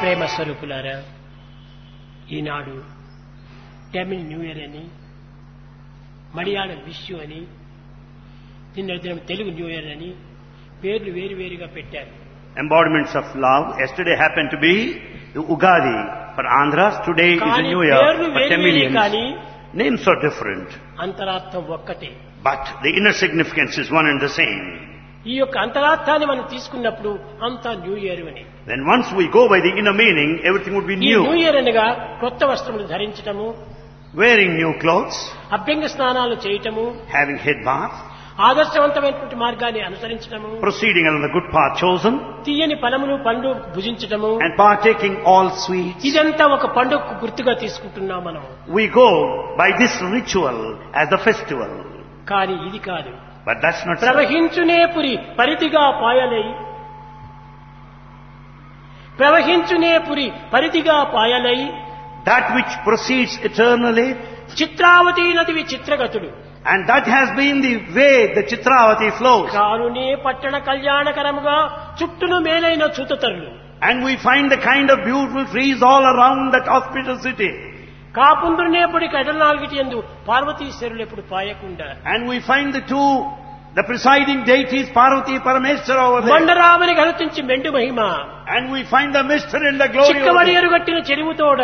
ప్రేమ స్వరూపులారా, ఈనాడు Tamil new year అని, మలయాళం విషు అని, నిన్న దినం తెలుగు న్యూ ఇయర్ అని పేర్లు వేరువేరుగా పెట్టారు. Embodiments of love. Yesterday happened to be the Ugadi for Andhras. Today is the New Year for Tamilians. Names are different, అంతరార్థం ఒక్కటే. but the inner significance is one and the same. ఈ యొక్క అంతరార్థాన్ని మనం తీసుకున్నప్పుడు అంతా న్యూ ఇయర్ అని. Then once we go by the inner meaning, everything would be ఈ new. New year అనగా కొత్త వస్త్రములు ధరించటము, Wearing new clothes, అభ్యంగ స్నానాలు చేయటము, having head bath, ఆదర్శవంతమైనటువంటి మార్గాన్ని అనుసరించటము, proceeding along the good path chosen, తీయని ఫలములు పండ్లు భుజించటము, and partaking all sweets. ఇదంతా ఒక పండుగకు గుర్తుగా తీసుకుంటున్నాం మనం. We go by this ritual as the festival. కానీ ఇది కాదు. But that's not so. ప్రవహించునే Puri పరిధిగా పాయలై, ప్రవహించునే Puri పరిధిగా పాయలై, That which proceeds eternally, Chitravati నదివి చిత్రగతుడు, and that has been the way the Chitravati flows. కారునే పట్టణ కళ్యాణకరముగా చుట్టూను మేలైన చూతతరులు, And we find the kind of beautiful trees all around that auspicious city. కాపుందునేపుడి కడలాల్గిటి యందు పార్వతీశ్వరులు ఎప్పుడు పాయకుండా, And we find the presiding deities Parvati Parameshwara over there. మండరామని గలుతించి మెండు Mahima, And we find the mystery and the glory over చిక్కవడి there. ఎరుగట్టిన చెరువుతోడ,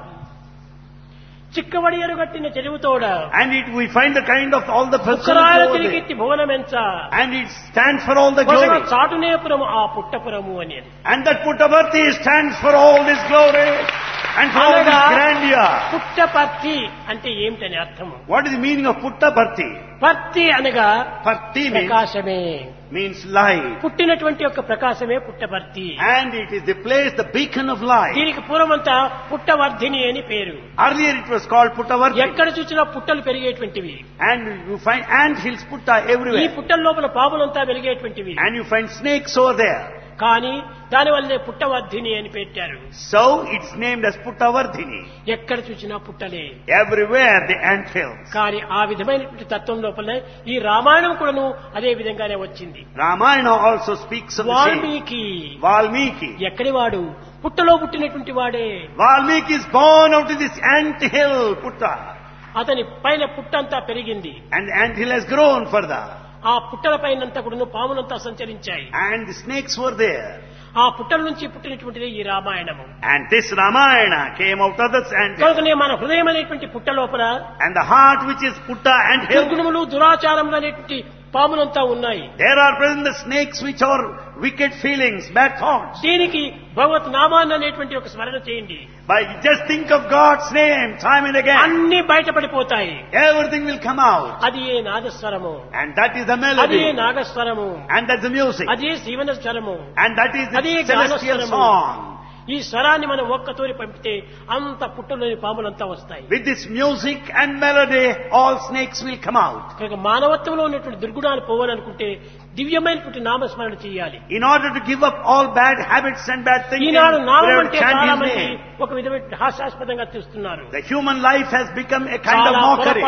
చిక్కవడి ఎరుగట్టిన చెరువుతోడ, And we find the kind of all the ఉక్కరాల facilities over there. తిరిగిత్తి భువనమెంచ, And it stands for all the కొసగ glory. చాటునేపురము ఆ పుట్టపురము అని. And that Puttaparthi stands for all this glory and for all this అనగా grandeur. Puttaparthi అంటే ఏమిటని అర్థము. What is the meaning of Puttaparthi? పర్తి అనగా Parthi ప్రకాశమే, means light. పుట్టినటువంటి యొక్క ప్రకాశమే Puttaparthi. And it is the place, the beacon of light. దీనికి పూర్వమంతా పుట్టవర్ధిని అని పేరు. Earlier it was called Puttavarthi. ఎక్కడ చూసినా పుట్టలు పెరిగేటువంటివి, And you find ant hills Putta ఈ everywhere. పుట్టల లోపల పాములంతా వెలిగేటువంటివి. And you find snakes over there. కానీ దానివల్లే పుట్టవర్ధిని అని పెట్టారు. So it's named as Puttavarthini. ఎక్కడ చూసినా పుట్టలే. Everywhere the ant hills. కానీ ఆ విధమైనటువంటి తత్వం లోపల ఈ రామాయణం కూడాను అదే విధంగానే వచ్చింది. Ramayana also speaks of the same. Valmiki Valmiki. ఎక్కడి వాడు? పుట్టలో పుట్టినటువంటి వాడే. Valmiki is born out of this ant hill, Putta. అతని పైన పుట్టంతా పెరిగింది. And the ant hill has grown further. ఆ పుట్టల పైనంతా కూడా పాములంతా సంచరించాయి. And the snakes were there. ఆ పుట్టల నుంచి పుట్టినటువంటిదే ఈ రామాయణము. And this Ramayana came out of this ant hill. కనుకనే మన హృదయం అనేటువంటి పుట్ట లోపల And the heart which is Putta ant hill, దుర్గుణములు దురాచారములు అనేటువంటి పాములంతా ఉన్నాయి. there are present the snakes which are wicked feelings, bad thoughts. దీనికి భగవత్ నామాన్ని అనేటువంటి ఒక స్మరణ చేయండి. By just think of God's name time and again, అన్ని బయటపడిపోతాయి. everything will come out. అది ఏ నాదస్వరము, And that is the అది melody. A నాగస్వరము, And that's the music. అది ఏ జీవన స్వరము, And that is the అది ఏ celestial గానస్వరము. song. ఈ స్వరాన్ని మనం ఒక్కతోరి పంపితే అంత పుట్టలోని పాములంతా వస్తాయి. With this music and melody, all snakes will come out. కనుక మానవత్వంలో ఉన్నటువంటి దుర్గుణాలు పోవాలనుకుంటే దివ్యమైనటువంటి నామస్మరణ చేయాలి. In order to give up all bad habits and bad thinking, Eenadu we నామం have to అంటే chant చాలా His మంది name. ఒక విధమైన హాస్యాస్పదంగా చూస్తున్నారు. The human life has become a kind of చాలా mockery.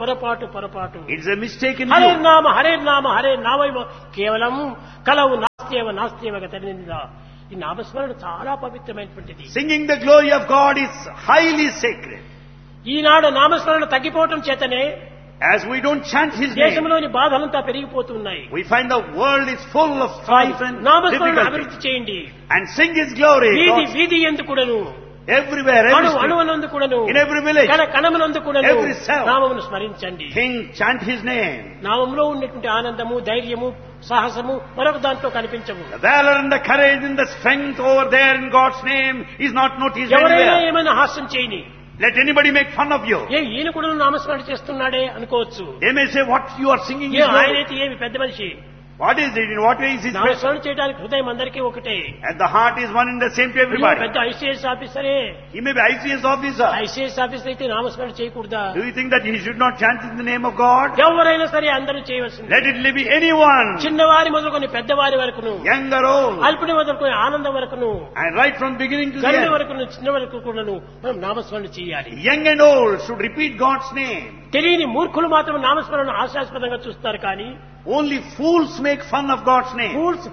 పొరపాటు It's a mistaken Hare view. నామ హరే నామ హరే నామైవ కేవలం కలవు నాస్త్యేవ గతనిందా. ఈ నామస్మరణ చాలా పవిత్రమైనటువంటిది. Singing the glory of God is highly sacred. ఈనాడు నామస్మరణ తగ్గిపోవటం చేతనే As we don't chant His name, దేశంలోని బాధలంతా పెరిగిపోతున్నాయి. we find the world is full of strife and నామస్మరణ difficulty. అభివృద్ధి చేయండి. And sing His glory. వీధి God, వీధి ఎందుకుడను, everywhere, every street, అణువనందు కూడాను, in every village, కణమునందు కూడాను every cell. నామమును స్మరించండి. chant His name. నామంలో ఉన్నటువంటి ఆనందము, ధైర్యము, సాహసము మరొక దాంట్లో కనిపించవు. The valor and the courage and the strength over there in God's name is not noticed ఎవరైనా anywhere. ఏమైనా హాస్యం చేయని, Let anybody make fun of you. ఈయన కూడా నామస్మరణ చేస్తున్నాడే అనుకోవచ్చు. They may say, what you are singing is ఆయనైతే glory. ఏమి పెద్ద మనిషి. What is it? In what way is His presence? నామస్మరణ చేయడానికి హృదయం అందరికీ ఒకటే. And the heart is one and the same to ఈయన everybody. పెద్ద ICS ఆఫీసరే. He may be ICS officer. ICS officer అయితే నామస్మరణ చేయకూడదా? Do you think that he should not chant in the name of God? ఎవరైనా సరే అందరూ చేయవలసింది. Let it be anyone, చిన్నవారి మొదలుకొని పెద్దవారి వరకును, young or old. అల్పుడి మొదలుకొని ఆనందం వరకును, And right from beginning to the గర్భి end, వరకును, చిన్న వరకు కూడాను మనం నామస్మరణ చేయాలి. young and old should repeat God's name. తెలియని మూర్ఖులు మాత్రం నామస్మరణ హాస్యాస్పదంగా చూస్తారు. కానీ Only fools make fun of God's name.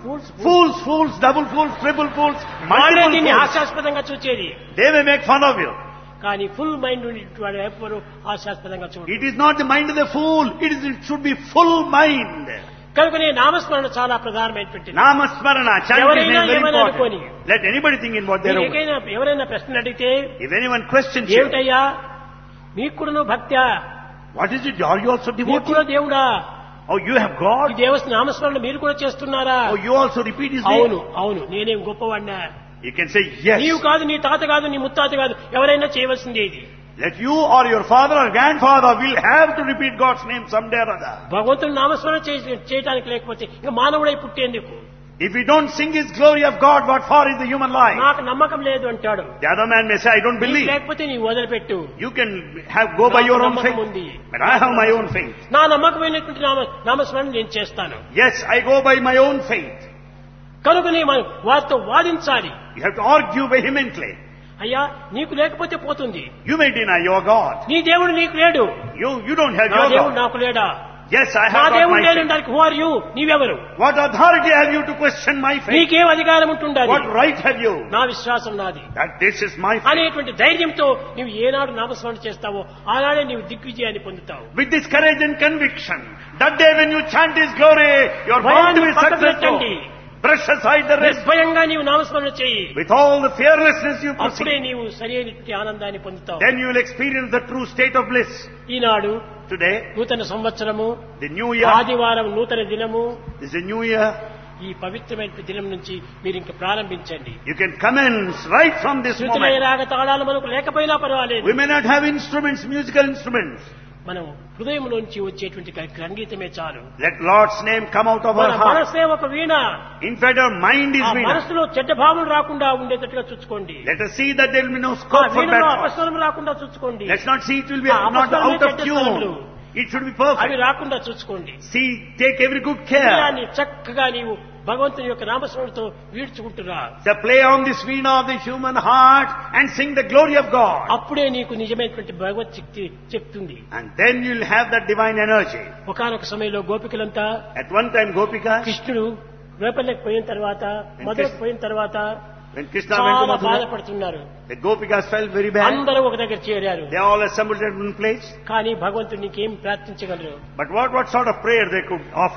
Fools, double fools, triple fools, వాళ్ళే multiple దీన్ని fools. హాస్యాస్పదంగా చూచేది. They may make fun of you. కానీ ఫుల్ మైండ్ వాడు ఎవ్వరూ హాస్యాస్పదంగా చూడరు. It is not the mind of the fool. It should be full mind. కనుకనే నామస్మరణ చాలా ప్రధానమైనటువంటిది. Namasmarana, chant His ఎవరైనా name very ఏమైనా important. అనుకోని. Let anybody think in what they are. ఎవరైనా ప్రశ్నలు అడిగితే If anyone questions you, ఏమిటయ్యా మీకు కూడా భక్త్యా, what is it? Are you also మీకు కూడా devotee? దేవుడా, Oh, you have ఈ God? దేవస్థ నామస్మరణ మీరు కూడా చేస్తున్నారా? Oh, you also repeat His అవును name? అవును నేనేం గొప్పవాడినా, You can say yes. నీవు కాదు, నీ తాత కాదు, నీ ముత్తాత కాదు, ఎవరైనా చేయవలసిందే ఇది. Let you or your father or grandfather will have to repeat God's name someday or other. భగవంతుని నామస్మరణ చేయడానికి లేకపోతే ఇంకా మానవుడై పుట్టేందుకు. If we don't sing His glory of God, what for is the human life? నాకు నమ్మకం లేదు అంటాడు. The other man may say, I don't నీకు believe. లేకపోతే నీవు వదిలిపెట్టు. You can go by your own నమ్మకం faith. ఉంది. But I have my own faith. నా నమ్మకమైనటువంటి నామస్మరణ నేను చేస్తాను. Yes, I go by my own faith. కనుకనే మనం వారితో వాదించాలి. You have to argue vehemently. అయ్యా నీకు లేకపోతే పోతుంది, You may deny your God. నీ దేవుడు నీకు లేడు, You don't have నా your దేవుడు God. నాకు లేడా, Yes, I నా have got దేవుడు my faith. లేదంటానికి who are you, నీవెవరు, What authority have you to question my faith? నీకేం అధికారం ఉంటుండాలి, What right have you? నా విశ్వాసం నాది That this is my faith. అనేటువంటి ధైర్యంతో నీవు ఏనాడు నామస్మరణ చేస్తావో ఆనాడే నీవు దిగ్విజయాన్ని పొందుతావు. With this courage and conviction, that day when you chant His glory, you are bound to be భయాన్ని పక్కకు successful. పెట్టండి. Brush aside the rest. నిర్భయంగా నీవు నామస్మరణ చేయి. With all the fearlessness you అప్పుడే proceed. నీవు సరైన ఆనందాన్ని పొందుతావు. Then you will experience the true state of bliss. Eenadu Today, నూతన సంవత్సరము, the new year, ఆదివారం నూతన దినము, is a new year. ఈ పవిత్రమైన దినం నుంచి మీరు ఇంక ప్రారంభించండి. You can commence right from this శృతులై moment. రాగ తాళాలు మనకు లేకపోయినా పర్వాలేదు. We may not have instruments, musical instruments. మనం హృదయంలోంచి వచ్చేటువంటి సంగీతమే చాలు. Let Lord's name come out of మన our heart. మనసే ఒక వీణ. In fact, our mind is ఆ veena. మనసులో చెడ్డ భావనలు రాకుండా ఉండేటట్టుగా చూసుకోండి. Let us see that there will be no ఆ scope for వీణలో bad thoughts. అపస్వరం రాకుండా చూసుకోండి. Let's not see it will be ఆ not అపస్వరమే out of చెడ్డ tune. స్వరములు. It should be అవి perfect. రాకుండా చూసుకోండి. See, take every good care. హృదయాన్ని చక్కగా నీవు భగవంతుని యొక్క నామస్మరణతో వీడ్చుకుంటురా. So play on this veena of the human heart and sing the glory of God. అప్పుడే నీకు నిజమైనటువంటి భగవత్ శక్తి చెప్తుంది. And then you'll have that divine energy. ఒకానొక సమయంలో గోపికలంతా At one time, Gopika, కృష్ణుడు రేపల్లెకి పోయిన తర్వాత, మధురకు పోయిన తర్వాత when Krishna went to చాలా Mathura, బాధపడుతున్నారు. the Gopikas felt very bad. అందరూ ఒక దగ్గర చేరారు. They all assembled at one place. కానీ భగవంతుడు నీకేం ప్రార్థించగలరు? But what sort of prayer they could offer?